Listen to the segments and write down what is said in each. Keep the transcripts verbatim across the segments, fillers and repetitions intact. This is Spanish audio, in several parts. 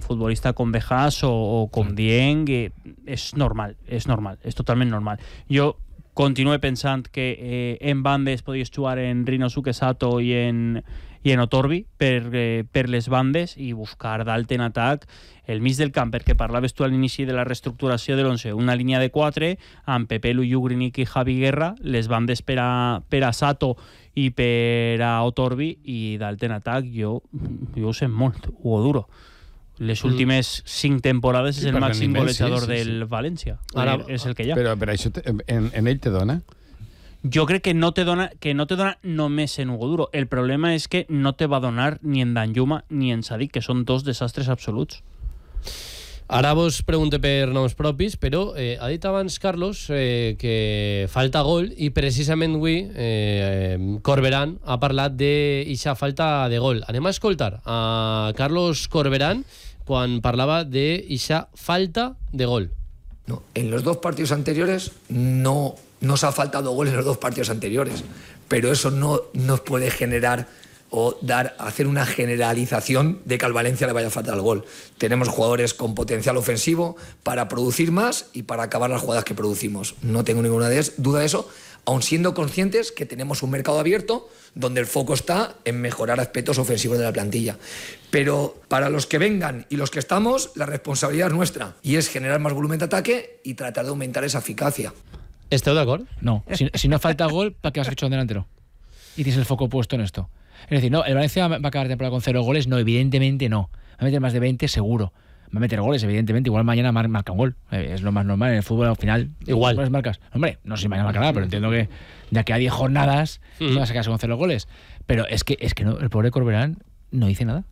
futbolista con Bejas o, o con Dieng, eh, és normal, és normal, és totalment normal. Jo continuo pensant que eh, en bandes podies jugar en Rinosuke Sato i en, i en Otorbi per, eh, per les bandes i buscar dalt en atac el mig del camp, perquè parlaves tu a l'inici de la reestructuració de l'onze, una línia de quatre amb Pepe Luyugrinik i Javi Guerra, les bandes per a, per a Sato i per a Otorbi, i dalt en atac jo, jo ho sé molt, Hugo Duro. Les últimes mm. cinc temporades sí, és el màxim golejador sí, sí, sí. del València. Ara, és el que hi ha. Però per això te, en, en ell te dona? Jo crec que no te dona que no te dona només en Hugo Duro. El problema és que no te va donar ni en Danjuma ni en Sadik, que són dos desastres absoluts. Ara vos pregunte per noms propis, però eh, ha dit abans Carlos eh, que falta gol i precisament avui eh, Corberán ha parlat d'eixa falta de gol. Anem a escoltar a Carlos Corberán quan parlava d'eixa falta de gol. No, en los dos partidos anteriores no nos ha faltado gol en los dos partidos anteriores, pero eso no nos puede generar o dar, hacer una generalización de que al Valencia le vaya a faltar el gol. Tenemos jugadores con potencial ofensivo para producir más y para acabar las jugadas que producimos. No tengo ninguna duda de eso, aun siendo conscientes que tenemos un mercado abierto donde el foco está en mejorar aspectos ofensivos de la plantilla. Pero para los que vengan y los que estamos, la responsabilidad es nuestra y es generar más volumen de ataque y tratar de aumentar esa eficacia. ¿Esteu d'acord? No, si, si no falta gol, ¿para qué vas a echar un delantero? Y tienes el foco puesto en esto. Es decir, no, el Valencia va a acabar temporada con cero goles. No, evidentemente no. Va a meter más de veinte seguro. Va a meter goles, evidentemente. Igual mañana marca un gol. Es lo más normal en el fútbol al final. Igual. Las marcas. Hombre, no sé si mañana marcará, pero entiendo que de aquí a diez jornadas mm. no vas a quedarse con cero goles. Pero es que, es que no, el pobre Corberán no dice nada.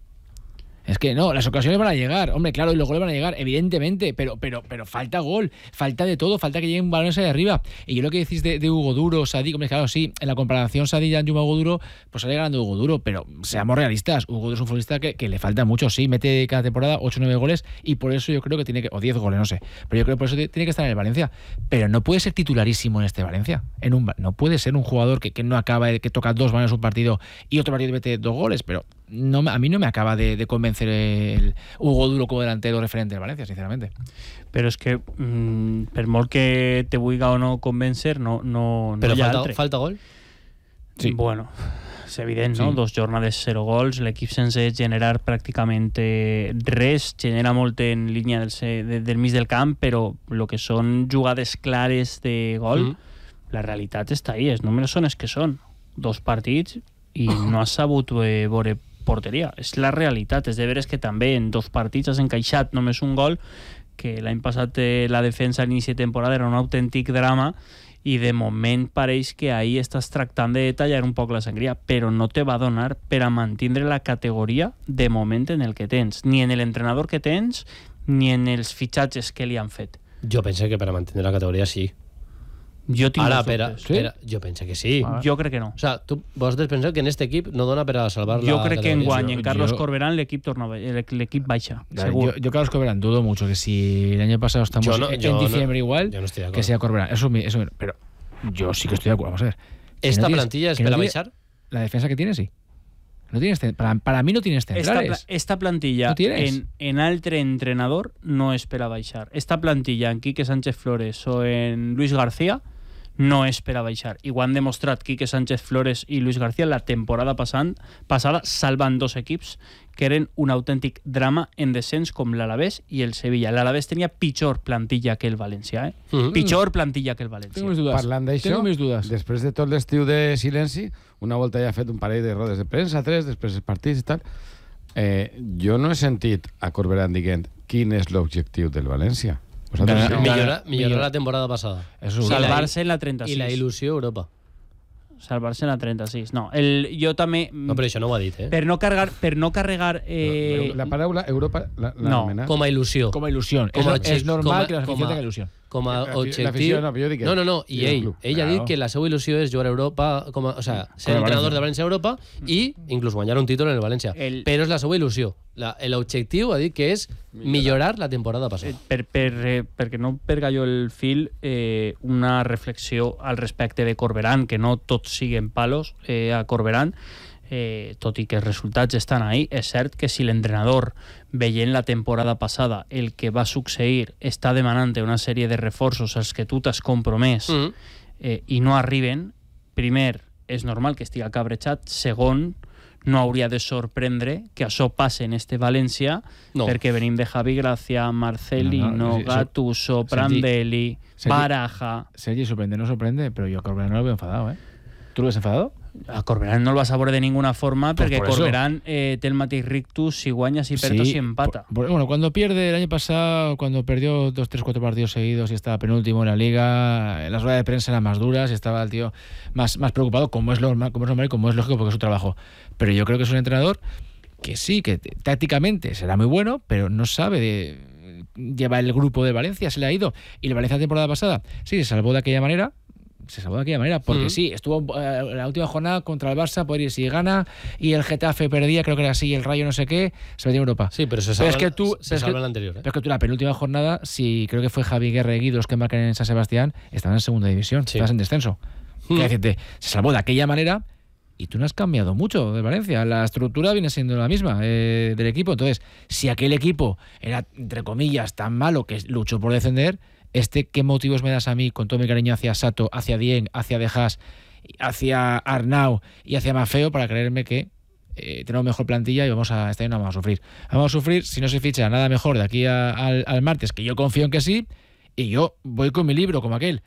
Es que no, las ocasiones van a llegar, hombre, claro, y los goles van a llegar, evidentemente, pero, pero, pero falta gol, falta de todo, falta que lleguen balones ahí arriba. Y yo lo que decís de, de Hugo Duro, Sadik, hombre, claro, sí, en la comparación Sadik y Danjuma Hugo Duro, pues sale ganando Hugo Duro, pero seamos realistas, Hugo Duro es un futbolista que, que le falta mucho, sí, mete cada temporada ocho o nueve goles, y por eso yo creo que tiene que, o diez goles, no sé, pero yo creo que por eso tiene que estar en el Valencia, pero no puede ser titularísimo en este Valencia, en un, no puede ser un jugador que, que no acaba, que toca dos balones un partido y otro partido mete dos goles, pero no, a mí no me acaba de, de convencer el Hugo Duro como delantero referente del Valencia, sinceramente. Però és que mm, per molt que te vulga o no convencer, no, no, però no hi ha falta, altre. falta gol? Sí. Bueno, és evident, no? Sí. Dos jornades, zero gols, l'equip sense generar pràcticament res, genera molt en línia del, de, del mig del camp, però el que són jugades clares de gol, mm. la realitat està ahí, els números són els que són. Dos partits i no has sabut eh, veure porteria. És la realitat. És de veres que també en dos partits has encaixat només un gol, que l'any passat eh, la defensa a l'inici de temporada era un autèntic drama i de moment pareix que ahí estàs tractant de tallar un poc la sangria, però no te va donar per a mantindre la categoria de moment en el que tens, ni en l'entrenador que tens, ni en els fitxatges que li han fet. Jo penso que per a mantenir la categoria sí. Jo tinc Ara, els espera, dubtes. espera, jo penso que sí. Ah. Jo crec que no. O sea, tu vosaltres penseu que en este equip no dona per a salvar jo la crec que en categoria. guany en Carlos yo, Corberán l'equip torna l'equip baixa, yo, segur. yo Carlos Corberán dudo mucho que si el año pasado estamos Yo no, en yo diciembre no, igual, yo no estoy de acuerdo. que sea Corberán. Eso, eso, pero yo sí que estoy de acuerdo. Vamos a ver. Que ¿Esta no tienes- plantilla es que no para tiene- baixar? La defensa que tiene, sí. No tienes, cen- para, para mí no tienes Esta, centrales. pla- esta plantilla ¿No tienes? en, en altre entrenador no és per a baixar. Esta plantilla en Quique Sánchez Flores o en Luis García no és per a baixar. I ho han demostrat Quique Sánchez Flores i Luis García la temporada passant, passada, salvant dos equips que eren un autèntic drama en descens com l'Alavés i el Sevilla. L'Alavés tenia pitjor plantilla que el València, eh? Mm. Pitjor plantilla que el València. Tengo mis dudas. Parlant d'això, Tengo mis dudas. després de tot l'estiu de silenci, una volta ja ha fet un parell de rodes de premsa, tres, després els partits i tal, eh, jo no he sentit a Corberán dient quin és l'objectiu del València. Vosaltres Ganar- sí? Millorar, Millora- millorar la temporada pasada. Eso es Salvar-se en la I trenta-sis. la il·lusió Europa. Salvar-se en la trenta-sis. No, el, jo també... No, però això no ho ha dit, eh? Per no carregar... Per no carregar eh, La paraula Europa la, la No, anomena. Com a il·lusió. Como ilusión. Como es, check- es normal como- que la afición como- tenga ilusión. Com a La- la objectiu... afició no, però jo dic que- No, no, no. I i el ell, club. ell ha Claro. dit que la seva il·lusió és jugar a Europa, com a, o sea, ser Con el entrenador València. de València a Europa i inclús guanyar un títol en el València. El- Però és la seva il·lusió. La- L'objectiu ha dit que és millorar la temporada passada. Eh, per, per, eh, perquè no perga jo el fil, eh, una reflexió al respecte de Corberán, que no tots siguen palos eh, a Corberán. eh, tot i que els resultats estan ahí, és cert que si l'entrenador, veient la temporada passada el que va succeir, està demanant una sèrie de reforços als que tu t'has compromès mm. eh, i no arriben, primer, és normal que estigui cabrejat, segon, no hauria de sorprendre que això passe en este València, no. perquè venim de Javi Gracia, Marcelino, no, no, sí, Gattuso, Prandelli, Sergi, Baraja... Sergi, sorprende, no sorprende, pero yo a Corberán no lo veo enfadado, ¿eh? ¿Tú lo ves enfadado? A Corberán no el vas a veure de ninguna forma pues perquè por Corberán eh, té el mateix rictus si guanya, si perd o si empata. Por, por, bueno, cuando pierde el año pasado, cuando perdió dos, tres, cuatro partidos seguidos y estaba penúltimo en la liga, las ruedas de prensa eran más duras y estaba el tío más, más preocupado, como es, normal, como es normal y como es lógico porque es su trabajo. Pero yo creo que es un entrenador que sí, que tácticamente será muy bueno, pero no sabe de, lleva el grupo de Valencia, se le ha ido. Y el Valencia la temporada pasada sí se salvó de aquella manera, se salvó de aquella manera, porque mm. sí, estuvo eh, la última jornada contra el Barça, poder ir si gana, y el Getafe perdía, creo que era así, el Rayo no sé qué, se metió en Europa. Sí, pero se salva, pero es que tú, se salva el anterior. ¿eh? Pero es que tú la penúltima jornada, si creo que fue Javi Guerra y Guido los que marcan en San Sebastián, estaban en segunda división, sí. Estabas en descenso. Mm. Quiero decirte, se salvó de aquella manera y tú no has cambiado mucho de Valencia. La estructura viene siendo la misma eh, del equipo. Entonces, si aquel equipo era, entre comillas, tan malo que luchó por descender, este, ¿qué motivos me das a mí, con todo mi cariño hacia Sato, hacia Dien, hacia De Haas, hacia Arnau y hacia Maffeo, para creerme que eh, tenemos mejor plantilla y vamos a este año no vamos a sufrir? Vamos a sufrir si no se ficha nada mejor de aquí a, al, al martes, que yo confío en que sí, y yo voy con mi libro, como aquel.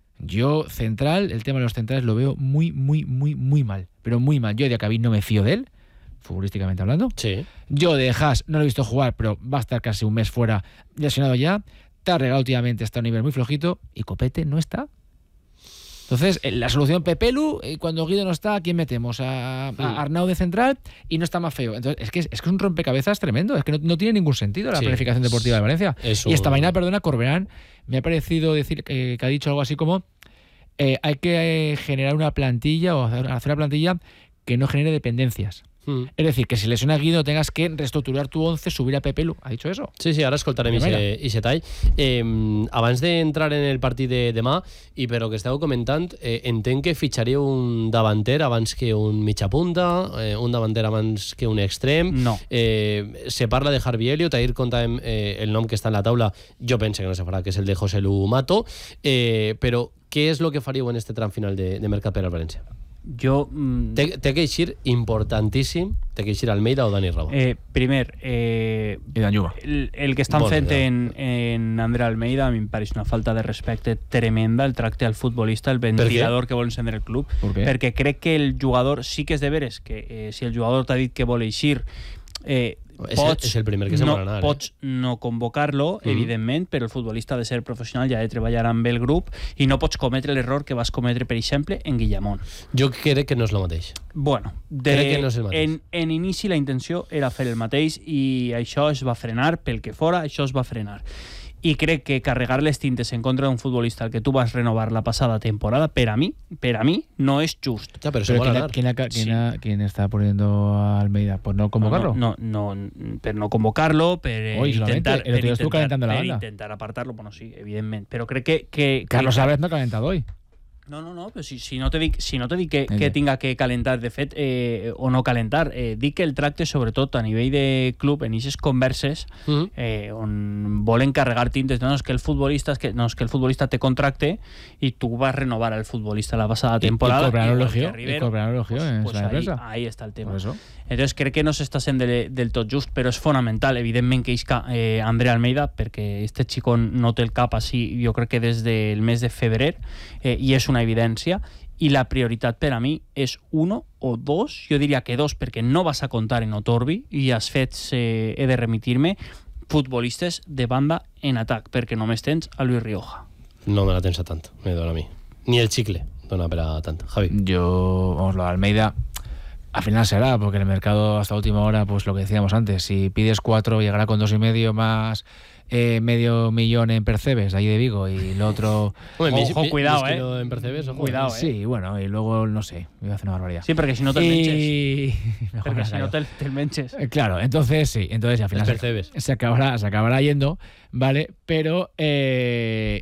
Yo, central, el tema de los centrales lo veo muy, muy, muy, muy mal. Pero muy mal. Yo de Acabí no me fío de él, futbolísticamente hablando. Sí. Yo de Haas no lo he visto jugar, pero va a estar casi un mes fuera, lesionado ya. Tarrega últimamente está a un nivel muy flojito y Copete no está. Entonces, la solución Pepelu, cuando Guido no está, ¿a quién metemos? A, a Arnau de central y no está más feo. Entonces, es que es, es que es un rompecabezas tremendo. Es que no, no tiene ningún sentido la sí. planificación deportiva de Valencia. Eso... Y esta mañana, perdona, Corberán, me ha parecido decir que, que ha dicho algo así como eh, hay que generar una plantilla o hacer una plantilla que no genere dependencias. Mm. Es decir, que si lesiona a Guido tengas que reestructurar tu once, subir a Pepelu. ¿Ha dicho eso? Sí, sí, ara escoltarem aquest tall. Eh, abans d'entrar en el partit de demà, i per lo que esteu comentant, eh, entenc que fitxaria un davanter abans que un mitja punta, eh, un davanter abans que un extrem. No. Eh, se parla de Harvey Elliott, ahir contàvem eh, el nom que està en la taula, jo penso que no se farà, que és el de José Lu Mato, eh, però què és el que faríeu en este tram final de, de mercat per al València? Jo... Mm, té, té que eixir importantíssim, té que eixir Almeida o Dani Raba. Eh, primer, eh, el, el que estan fent en, en André Almeida a mi em pareix una falta de respecte tremenda, el tracte al futbolista, el ventilador que vol encendre el club, ¿Por perquè crec que el jugador sí que és de veres que eh, si el jugador t'ha dit que vol eixir, eh, pots, és el primer que se no, vol anar, pots eh? no convocar-lo, mm-hmm. evidentment, però el futbolista ha de ser professional i ha de treballar amb el grup i no pots cometre l'error que vas cometre, per exemple, en Guillamón. Jo crec que no és el mateix. Bueno, de, crec que no és el mateix. En, en inici la intenció era fer el mateix i això es va frenar, pel que fora, això es va frenar. I crec que carregar les tintes en contra d'un futbolista al que tu vas renovar la passada temporada, per a mi, per a mi, no és just. Ya, pero, pero ¿quién, ¿quién, quién, quién, sí. ¿quién está poniendo a Almeida? ¿Por no convocarlo? No, no, no, per no convocarlo, per Hoy, intentar, el per intentar, calentando la per banda. intentar apartarlo, bueno, sí, evidentment. Però crec que... que Carlos que, Álvarez no ha calentado hoy. No, no, no, però si, si no te dic, si no te dic que, que tinga que calentar, de fet, eh, o no calentar, eh, dic que el tracte, sobretot a nivell de club, en aquestes converses, uh-huh. eh, on volen carregar tintes, no, és que el futbolista, és que, no, és que el futbolista te contracte i tu vas renovar al futbolista la passada temporada. I, i cobraran elogio, i cobraran elogio pues, en pues la empresa. Ahí, ahí está el tema. Entonces crec que no s'està sent de, del tot just, però és fonamental, evidentment, que isca eh, André Almeida, perquè este xico no té el cap així, jo crec que des del mes de febrer, eh, i és una evidència, i la prioritat per a mi és uno o dos, jo diria que dos, perquè no vas a comptar en Otorbi, i als fets eh, he de remitir-me, futbolistes de banda en atac, perquè només tens a Luis Rioja. No me la tens a tant, me dona a mi. Ni el chicle dona per a tant. Javi. Yo, vamos, lo de Almeida... Al final será, porque en el mercado hasta última hora, pues lo que decíamos antes, si pides cuatro, llegará con dos y medio más eh, medio millón en Percebes, ahí de Vigo, y el otro... Ojo, ojo, cuidado, eh. En Percebes, ojo, cuidado, eh. Sí, bueno, y luego, no sé, voy a hacer una barbaridad. Sí, porque si no te y... menches. Porque si no te, te menches. Eh, claro, entonces sí, entonces al final se, se, acabará, se acabará yendo, ¿vale? Pero... Eh,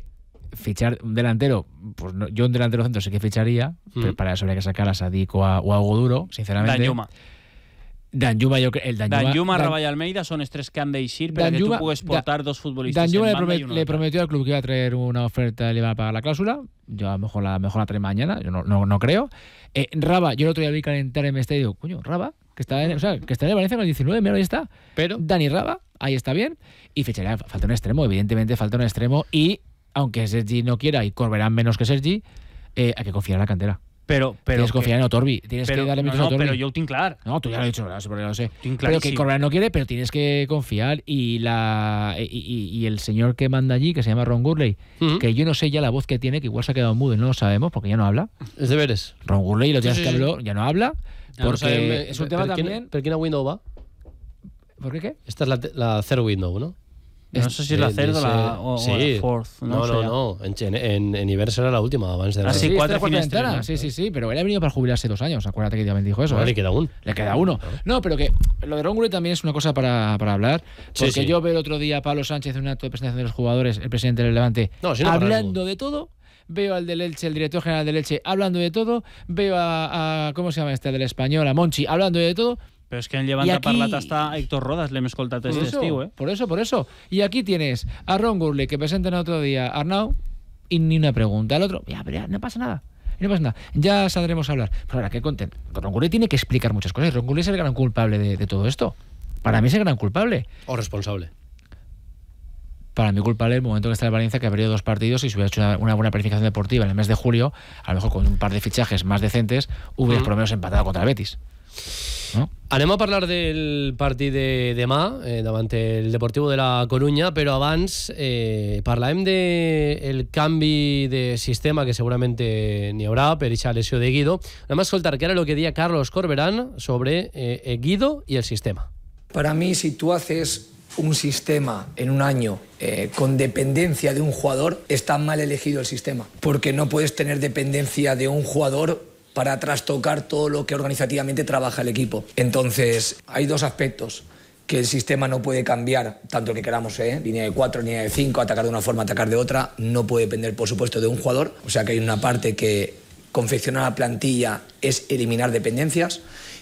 fichar un delantero, pues no, yo un delantero centro sí que ficharía, Mm. pero para eso habría que sacar a Sadik o a, o a Hugo Duro, sinceramente. Danjuma. Danjuma, yo creo. El Danjuma, Danjuma, Dan- Rafa y Almeida son tres que han de ir para que Danjuma- tú puedes portar Da- dos futbolistas. Danjuma en le, banda y promet- uno le en ataque. prometió al club que iba a traer una oferta y le iba a pagar la cláusula. Yo a lo mejor la, a lo mejor la trae mañana, yo no, no, no creo. Eh, Raba, yo el otro día vi calentar en mi estadio. Coño, Raba, que está en, o sea, que está en el Valencia con el diecinueve, mira, ahí está. Pero Dani Raba, ahí está bien. Y ficharía, falta un extremo, evidentemente falta un extremo. Y aunque Sergi no quiera y Corberán menos que Sergi, eh, hay que confiar en la cantera. Pero, pero tienes que que- confiar en Otorbi, tienes pero, que darle no, minutos no, a Otorbi. pero yo ho tinc clar. No, tú ya lo has dicho, ¿verdad? Porque lo sé. Tinc Pero que claríssim. Corberán no quiere, pero tienes que confiar. Y la y, y- y el señor que manda allí, que se llama Ron Gurley, Mm. que yo no sé ya la voz que tiene, que igual se ha quedado mudo y no lo sabemos porque ya no habla. és de veres. Ron Gurley, los días Sí, que sí, sí. habló, ya no habla. Ja no Porque sabem, eh, es un per- tema per quina- también. Per quina window va? ¿Por qué qué? Esta és la, te- la third window, no? No sé si és la Eh, third o dice- la, o, sí. o la fourth. No, No, no, sé ja. no. En, en, en Iber será la última, abans de Ah, la... sí, esta cuatro es la cuarta finestres, ventana. ¿no? Sí, sí, sí, pero él ha venido para jubilarse dos años. Acuérdate que también dijo eso. No, ¿eh? le queda un. Le queda uno. No, pero que lo de Ron Gurley también es una cosa para, para hablar. Sí, Porque sí. yo veo el otro día a Pablo Sánchez en un acto de presentación de los jugadores, el presidente del Levante, No, si no para hablando algo. de todo. Veo al del Elche, el director general del Elche, hablando de todo. Veo a, a ¿cómo se llama este del Español? A Monchi, hablando de todo. Però és que en Llevant I ha aquí- parlat hasta Héctor Rodas, l'hem escoltat Por este eso, estiu, eh? por eso, por eso. Y aquí tienes a Ron Gurley, que presentan otro día a Arnau, y ni una pregunta. El otro, ya, pero ya, no pasa nada. No pasa nada. Ya saldremos a hablar. Pero ahora, ¿qué content? Ron Gurley tiene que explicar muchas cosas. Ron Gurley es el gran culpable de, de todo esto. Para mí es el gran culpable. O responsable. Para mí culpable el momento que está en Valencia, que ha perdido dos partidos y si hubiera hecho una, una buena planificación deportiva en el mes de julio, a lo mejor con un par de fichajes más decentes, hubieras Mm. por lo menos empatado contra el Betis. ¿No? Anem a parlar del partit de demà eh, davant el Deportivo de la Coruña, però abans eh, parlàvem del de canvi de sistema que segurament n'hi haurà per aquesta lesió de Guido. Anem a escoltar que era el que deia Carlos Corberán sobre eh, Guido y el sistema. Para mí, si tú haces un sistema en un año eh, con dependencia de un jugador, está mal elegido el sistema. Porque no puedes tener dependencia de un jugador para trastocar todo lo que organizativamente trabaja el equipo. Entonces, hay dos aspectos que el sistema no puede cambiar, tanto que queramos, ¿eh? Línea de cuatro, línea de cinco, atacar de una forma, atacar de otra, no puede depender, por supuesto, de un jugador. O sea que hay una parte que confeccionar la plantilla es eliminar dependencias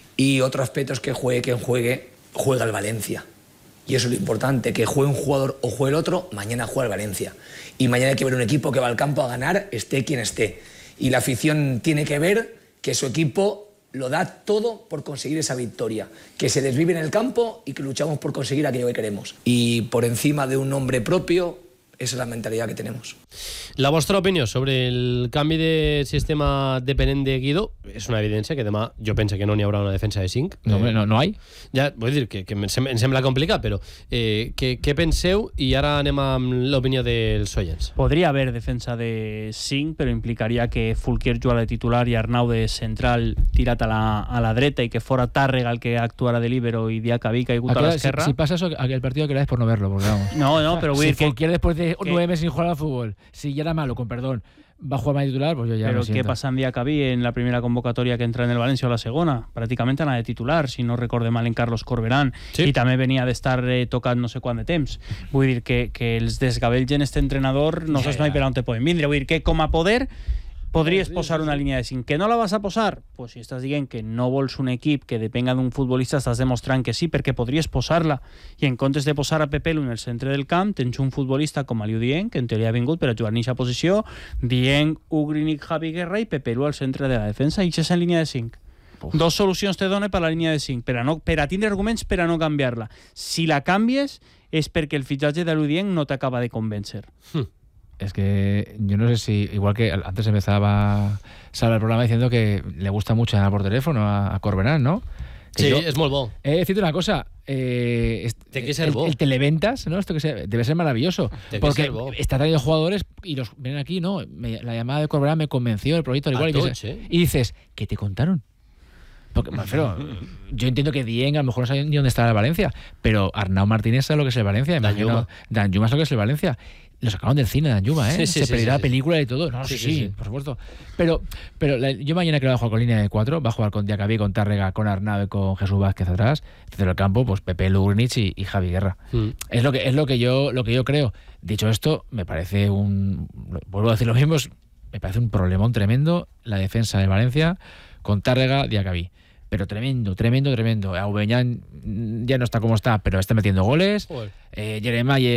y otro aspecto es que juegue quien juegue, juega el Valencia. Y eso es lo importante, que juegue un jugador o juegue el otro, mañana juega el Valencia. Y mañana hay que ver un equipo que va al campo a ganar, esté quien esté. Y la afición tiene que ver que su equipo lo da todo por conseguir esa victoria, que se desvive en el campo y que luchamos por conseguir aquello que queremos. Y por encima de un nombre propio, esa es la mentalidad que tenemos. La vostra opinió sobre el canvi de sistema depenent de Guido és una evidència que demà jo penso que no n'hi haurà una defensa de cinc. No, hombre, no, no hay. Ja, vull dir que, que em sem- em sembla complicat, però eh, què, què penseu? I ara anem amb l'opinió dels oients. Podria haver defensa de cinc, però implicaria que Fulquier jugara de titular i Arnau de central tirat a la, a la dreta i que fora Tàrrega el que actuara de líbero i Diacabí caigut a Aquel- l'esquerra. Si, si pasa eso, aquel partido que la es por no verlo, porque vamos. No, no, però vull Si dir que... Fulquier después de que- nueve meses sin jugar al fútbol, si ya era malo, con perdón, va a jugar más de titular, pues yo ya Pero me ¿qué siento. pasa en Diacabí en la primera convocatoria que entra en el Valencia o la segona? Prácticamente nada de titular, si no recorde mal en Carlos Corberán. Sí. I també venia d'estar eh, tocat no sé quant de temps. Vull dir que, que els desgavells en este entrenador no Ja, saps mai ja. per on te poden vindre. Vull dir que com a poder podries posar una línia de cinc. Que no la vas a posar? Pues si estàs dient que no vols un equip que depenga d'un futbolista, estàs demostrant que sí, perquè podries posar-la. I en comptes de posar a Pepe Lu en el centre del camp, tens un futbolista com Aliu Dieng, que en teoria ha vingut per a jugar en aquesta posició, Dieng, Ugrinik, Javi Guerra i Pepe Lu al centre de la defensa, i això és en línia de cinc. Uf. Dos solucions te dona per la línia de cinc, per a, no, per a tindre arguments per a no canviar-la. Si la canvies és perquè el fitxatge d'Aliu Dieng no t'acaba de convèncer. Es que yo no sé si, igual que antes empezaba Sala el programa diciendo que le gusta mucho llamar por teléfono a, a Corberán, ¿no? Que Sí, yo- és molt bo. He de decirte una cosa, eh, est- Té que ser el, bo. el televentas, ¿no? Esto que se- debe ser maravilloso. Té que Porque ser bo. está trayendo jugadores y los ven aquí, ¿no? Me- la llamada de Corberán me convenció, el proyecto, al A igual. Y, tots, dices, eh? y dices, ¿qué te contaron? Porque, me refiero, yo entiendo que Dieng a lo mejor no sabe ni dónde está el Valencia, pero Arnau Martínez sabe lo que es el Valencia. Imagino, Danjuma sabe lo que es el Valencia. Lo sacaron del cine, Danjuma, ¿eh? Sí, sí, Se sí, pedirá sí, la película y todo. No, sí, sí, sí, sí, por supuesto. Pero, pero la, yo mañana creo que va a jugar con línea de cuatro, va a jugar con Diacabí, con Tárrega, con Arnau y con Jesús Vázquez atrás. Desde el campo, pues Pepe Lugrinic y, y Javi Guerra. Mm. Es lo que es lo que yo lo que yo creo. Dicho esto, me parece un... Vuelvo a decir lo mismo, me parece un problemón tremendo la defensa de Valencia con Tárrega, Diacabí. Pero tremendo, tremendo, tremendo. Aubameyang ya no está como está, pero está metiendo goles. Eh, Jeremiah